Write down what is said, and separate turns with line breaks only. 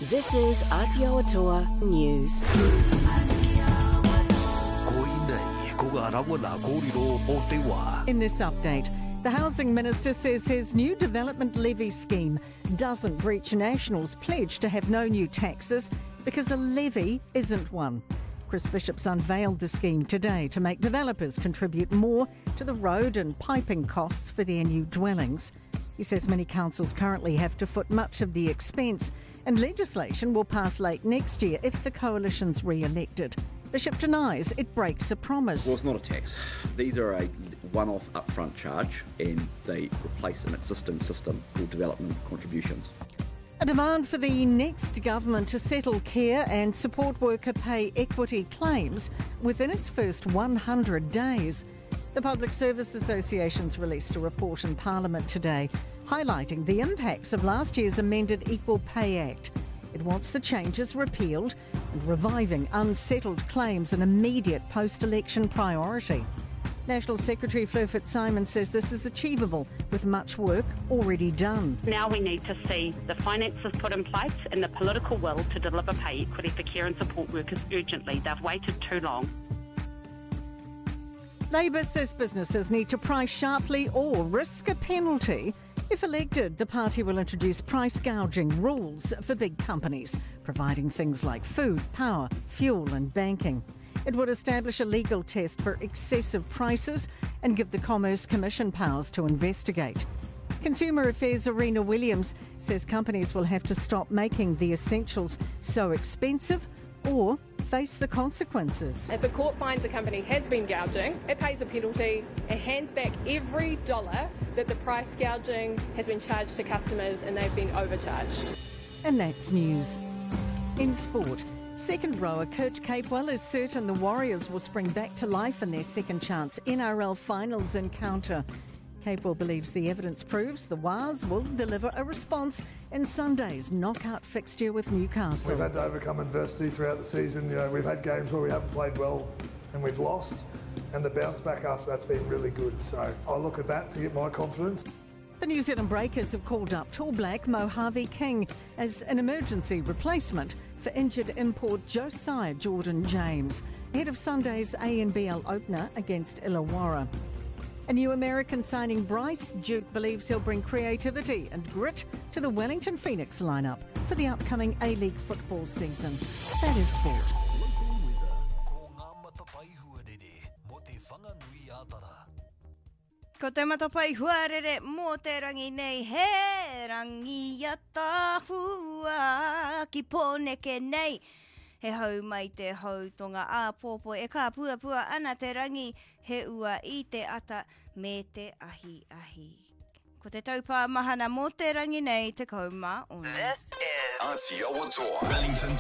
This is Aotearoa News.
In this update, the Housing Minister says his new development levy scheme doesn't breach National's pledge to have no new taxes because a levy isn't one. Chris Bishop's unveiled the scheme today to make developers contribute more to the road and piping costs for their new dwellings. He says many councils currently have to foot much of the expense, and legislation will pass late next year if the coalition's re-elected. Bishop denies it breaks a promise.
Well, it's not a tax. These are a one-off upfront charge, and they replace an existing system called development contributions.
A demand for the next government to settle care and support worker pay equity claims within its first 100 days. The Public Service Association's released a report in Parliament today highlighting the impacts of last year's amended Equal Pay Act. It wants the changes repealed and reviving unsettled claims an immediate post-election priority. National Secretary Fleur Fitzsimons says this is achievable with much work already done.
Now we need to see the finances put in place and the political will to deliver pay equity for care and support workers urgently. They've waited too long.
Labour says businesses need to price sharply or risk a penalty. If elected, the party will introduce price gouging rules for big companies, providing things like food, power, fuel and banking. It would establish a legal test for excessive prices and give the Commerce Commission powers to investigate. Consumer Affairs Arena Williams says companies will have to stop making the essentials so expensive or face the consequences.
If the court finds a company has been gouging, it pays a penalty and hands back every dollar that the price gouging has been charged to customers and they've been overcharged.
And that's news. In sport, second rower Kurt Capewell is certain the Warriors will spring back to life in their second chance NRL finals encounter. Capewell believes the evidence proves the Wars will deliver a response in Sunday's knockout fixture with Newcastle.
We've had to overcome adversity throughout the season. We've had games where we haven't played well and we've lost, and the bounce back after that's been really good. So I look at that to get my confidence.
The New Zealand Breakers have called up Tall Black Mojave King as an emergency replacement for injured import Josiah Jordan James, ahead of Sunday's ANBL opener against Illawarra. A new American signing Bryce Duke believes he'll bring creativity and grit to the Wellington Phoenix lineup for the upcoming A-League football season. That is sport.
Ko te matapai huarere mō te rangi nei, he rangi a tāhua ki pōneke nei. He hau mai te hautonga āpōpō e kā puapua ana te rangi, he ua i te ata me te ahi ahi. Ko te taupā mahana mō te rangi nei te kauma ona.
This is Aotearoa, Wellington's